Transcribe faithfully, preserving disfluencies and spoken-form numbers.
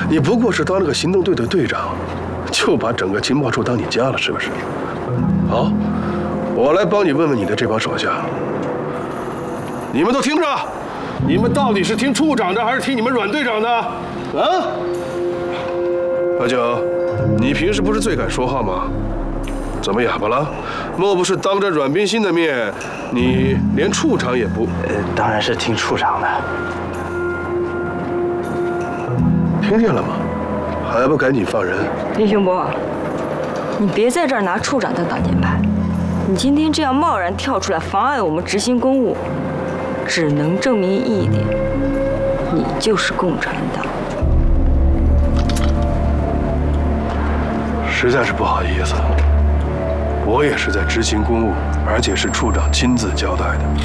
你不过是当了个行动队的队长，就把整个情报处当你家了，是不是？好，我来帮你问问你的这帮手下，你们都听着，你们到底是听处长的，还是听你们阮队长的？啊？阿九，你平时不是最敢说话吗？怎么哑巴了？莫不是当着阮冰心的面，你连处长也不…… 呃，当然是听处长的。 听见了吗？还不赶紧放人！ 林雄波，你别在这儿拿处长当挡箭牌。你今天这样贸然跳出来妨碍我们执行公务，只能证明一点：你就是共产党。 实在是不好意思，我也是在执行公务，而且是处长亲自交代的。